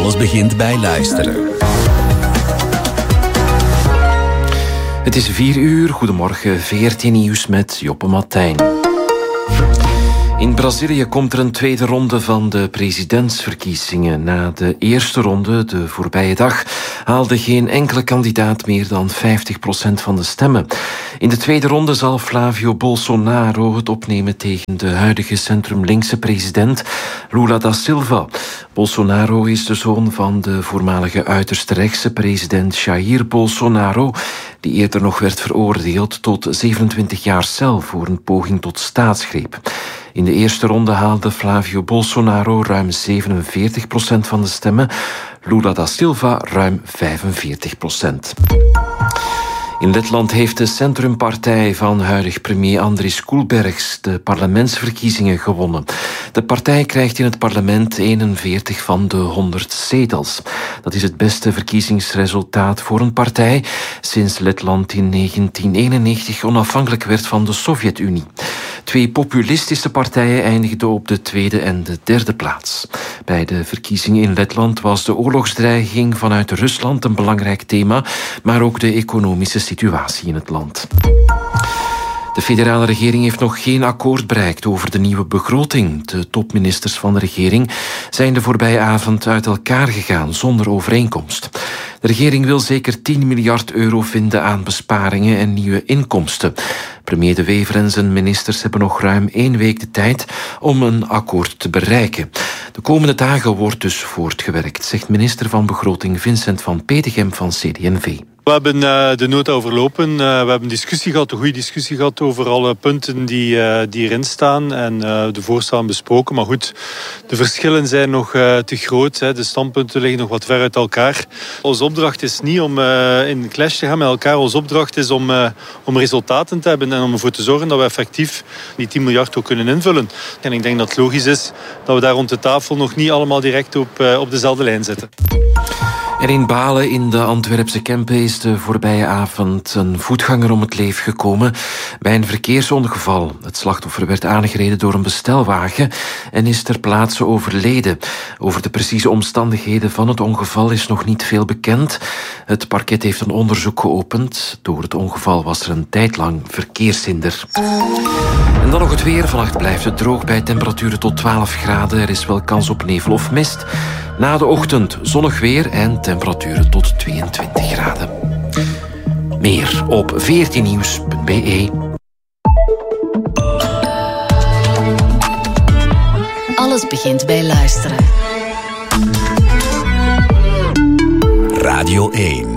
Alles begint bij luisteren. Het is 4:00. Goedemorgen, VRT Nieuws met Joppe Matthijn. In Brazilië komt er een tweede ronde van de presidentsverkiezingen. Na de eerste ronde, de voorbije dag, haalde geen enkele kandidaat meer dan 50% van de stemmen. In de tweede ronde zal Flavio Bolsonaro het opnemen tegen de huidige centrum-linkse president Lula da Silva. Bolsonaro is de zoon van de voormalige uiterst rechtse president Jair Bolsonaro, die eerder nog werd veroordeeld tot 27 jaar cel voor een poging tot staatsgreep. In de eerste ronde haalde Flavio Bolsonaro ruim 47% van de stemmen, Lula da Silva ruim 45%. In Letland heeft de Centrumpartij van huidig premier Andris Kulbergs de parlementsverkiezingen gewonnen. De partij krijgt in het parlement 41 van de 100 zetels. Dat is het beste verkiezingsresultaat voor een partij sinds Letland in 1991 onafhankelijk werd van de Sovjet-Unie. 2 populistische partijen eindigden op de tweede en de derde plaats. Bij de verkiezingen in Letland was de oorlogsdreiging vanuit Rusland een belangrijk thema, maar ook de economische situatie in het land. De federale regering heeft nog geen akkoord bereikt over de nieuwe begroting. De topministers van de regering zijn de voorbije avond uit elkaar gegaan zonder overeenkomst. De regering wil zeker 10 miljard euro vinden aan besparingen en nieuwe inkomsten. Premier De Wever en zijn ministers hebben nog ruim 1 week de tijd om een akkoord te bereiken. De komende dagen wordt dus voortgewerkt, zegt minister van Begroting Vincent van Petegem van CD&V. We hebben de nota overlopen. We hebben een goede discussie gehad over alle punten die erin staan en de voorstellen besproken. Maar goed, de verschillen zijn nog te groot. De standpunten liggen nog wat ver uit elkaar. Onze opdracht is niet om in clash te gaan met elkaar. Onze opdracht is om resultaten te hebben en om ervoor te zorgen dat we effectief die 10 miljard ook kunnen invullen. En ik denk dat het logisch is dat we daar rond de tafel nog niet allemaal direct op dezelfde lijn zitten. En in Balen in de Antwerpse Kempen is de voorbije avond een voetganger om het leven gekomen bij een verkeersongeval. Het slachtoffer werd aangereden door een bestelwagen en is ter plaatse overleden. Over de precieze omstandigheden van het ongeval is nog niet veel bekend. Het parket heeft een onderzoek geopend. Door het ongeval was er een tijd lang verkeershinder. En dan nog het weer. Vannacht blijft het droog bij temperaturen tot 12 graden. Er is wel kans op nevel of mist. Na de ochtend zonnig weer en temperaturen tot 22 graden. Meer op vrtnieuws.be. Alles begint bij luisteren. Radio 1.